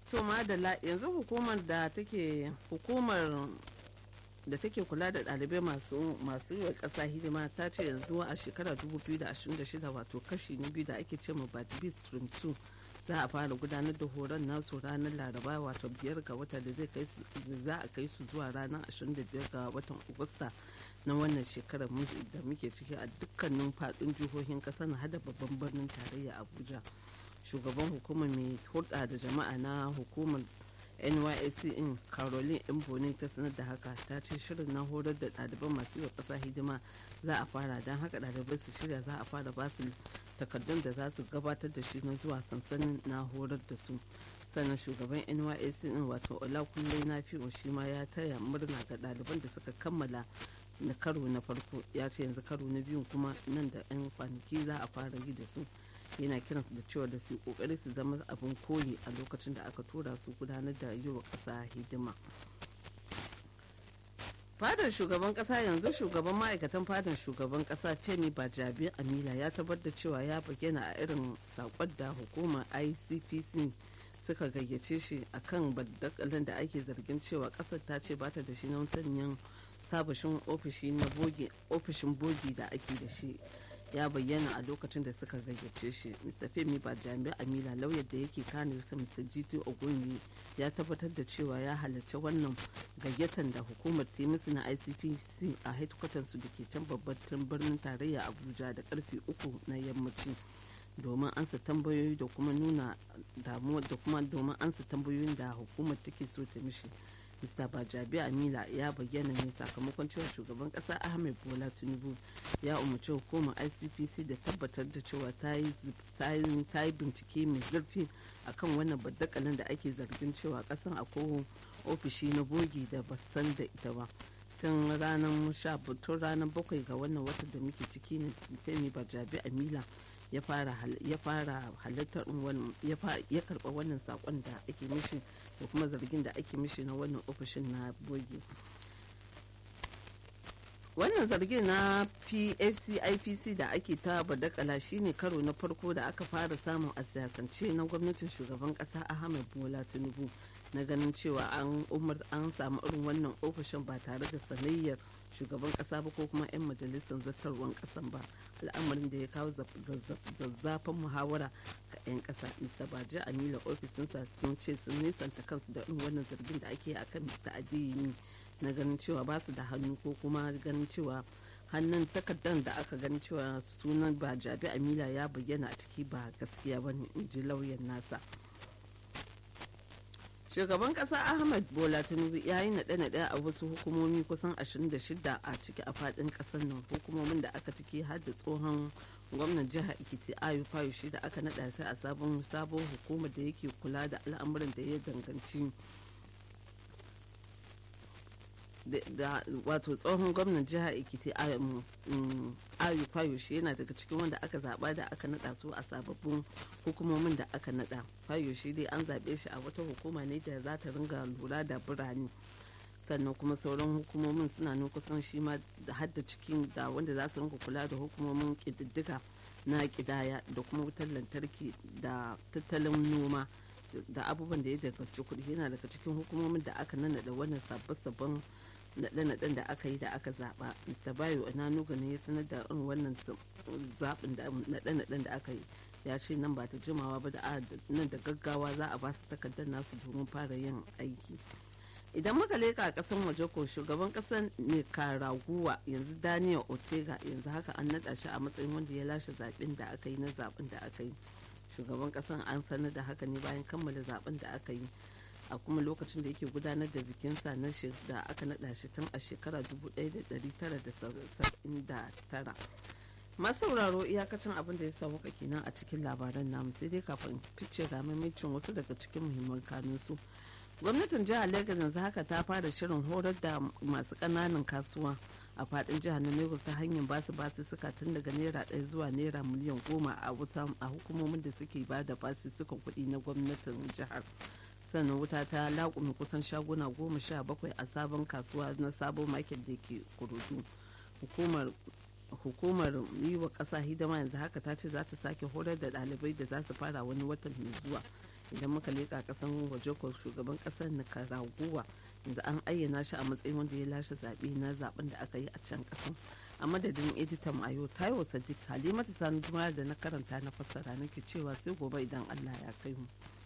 To madalla yanzu hukumar da take kula da ɗalibai masu yi wa ƙasa hidima ta ce yanzu a shekarar 2026 wato kashi na biyu da ake ce ma batb stream 2 za a fara gudanar da horon nasu ranar laraba wato 5 ga wata da za a kai su zuwa ranar 25 ga watan agusta na wannan shekarar da muke ciki a dukkanin faɗin jihohin ƙasar na hada babban birnin tarayya abuja. Shugaban hukumar mai hulɗa da jama'a na hukumar nysc in caroline imboni ta sanar da haka ta ce shirin na horar da ɗaliban masu yi wa ƙasa hidima za a fara don haka ɗalibai su shirya za a fara ba su takardun da za su gabatar da shi na zuwa sansanin na horar da su. Sannan shugaban nysc in wato olakunle na fi shi ma ya taya murna ga ɗaliban da suka kammala na karo na farko ya ce yanzu karo na biyun kuma nan da 'yan kwanaki za a fara yi da su. Yana kiransu da cewa da su kokari su zama abin koyi a lokacin da aka tura su gudanar da yi wa ƙasa hidima. Fadar shugaban ƙasa yanzu shugaban ma'aikatan fadar shugaban ƙasa Femi Bajabiya Amila ya tabbatar da cewa ya bayyana a irin sakon da hukumar ICPC suka gayyace shi akan baddakalin da ake zargin cewa ƙasar ta ce bata da shi na sanyin sabashin ofishin bogi da ake da shi. Ya bayyana a lokacin da suka gayyace shi. Mr. Femi Bajamiya Amila lauyan da yake kane sa Mr. GT Ogunyi ya tabbatar da cewa ya halarci wannan gayyatan da hukumar ta musu na ICPC a headquarters su da ke can babban birnin tarayya Abuja da karfe 3 na yammaci domin ansa tambayoyi da kuma nuna damuwa da kuma domin ansa tambayoyin da hukumar take so ta mishi. Mr. Bajabiya Amila ya bayyana ne sakamakon cewa shugaban kasa Ahmed Bola Tinubu ya umarci hukumar ICPC da tabbatar da cewa ta yi bincike mai zurfi akan wannan baddakalin da ake zargin cewa kasan akwai ofishi na bogi da ba san da ita ba. Tun ranar 7 ga wannan watan da muke ciki ne Femi Bajabiya Amila ya fara halartar ya karba wannan sakon da ake mishi da kuma zargin da ake mishi na wannan ofishin na bogi. Wannan zargin na IPC da ake ta badakala shine karo na farko da aka fara samun a siyasance na gwamnatin shugaban kasa Ahmed Bola Tinubu na ganin cewa an samu irin wannan ofishin ba tare da sanayyar shugaban kasa ba ko kuma 'yan majalisar zartarwan kasan ba, al'amarin da ya kawo zazzafan muhawara ga 'yan kasa. Mr. Baji Amila ofisinsa sun ce sun nisanta kansu da irin wannan zargin da ake akan Mr. Adeyemi na ganin cewa ba su da hannu ko kuma ganin cewa hannun takardar da aka ganin cewa sunan Bajabi Amila ya bayyana a ciki ba gaskiya ba ne, in ji lauyan nasa. Shugaban kasa Ahmed Bola Tinubu ya yi naɗe-naɗe a wasu hukumomi kusan 26 a ciki a faɗin ƙasar nan, hukumomin da aka ciki har da tsohon gwamnan jihar Ekiti Ayu Fayushi da aka naɗa sai a sabon hukumar da yake kula da al'amuran da ya danganci da wato tsohon gwamnan jihar Ekiti Ayu Fayushi yana daga cikin wanda aka zaba da aka nada su a sababbin hukumomin da aka nada. Fayushi dai an zabe shi a wata hukuma ne da za ta ringa lura da birane, sannan kuma sauran hukumomin suna nan kusan shi ma da hadda cikin da wanda za su ringa kula da hukumomin ƙididdiga na ƙidaya da kuma wutar lantarki da tattalin noma da abubuwan da ya danganci kuɗi yana daga cikin hukumomin da aka nannaɗa wannan sabbin naɗe-naɗen da aka yi da aka zaɓa. Mr. Bayo Onanuga ne ya sanar da irin wannan zaɓin da naɗe-naɗen da aka yi, ya ce nan ba ta jimawa ba da nan da gaggawa za a ba su takardar nasu domin fara yin aiki. Idan muka leka a ƙasar waje ko shugaban ƙasar Nicaragua yanzu Daniel Ortega yanzu haka an naɗa shi a matsayin wanda ya lashe zaɓen da aka yi na zaɓen da aka yi. Shugaban ƙasar an sanar da haka ne bayan kammala zaɓen da aka yi a kuma lokacin da yake gudanar da bikinsa na da aka naɗa shi tun a shekara 1979. Masu sauraro iyakacin abin da ya sa wuka kenan a cikin labaran namu, sai dai kafin fice ga mamacin wasu daga cikin muhimman kanunsu. Gwamnatin jihar Lagos yanzu haka ta fara shirin horar da masu ƙananan kasuwa a fadin jihar na Lagos ta hanyar basu suka tun daga naira 1 zuwa naira miliyan 10 a hukumomin da suke ba da sukan kuɗi na gwamnatin jihar. Sannan wuta ta laƙume kusan shaguna 17 a sabon kasuwa na sabon market da ke Kurudu. Hukumar yi wa ƙasa hidima yanzu haka ta ce za ta sake horar da ɗalibai da za su fara wani watan mai zuwa idan muka leƙa ƙasan waje ko shugaban ƙasar Nicaragua yanzu an ayyana shi a matsayin wanda ya lashe zaɓe na zaɓen da aka yi a can ƙasan. A madadin editan Ayo Taiwo Sadiq Halimatu Sani Jumara da na karanta na fassara nake cewa sai gobe idan Allah ya kai mu.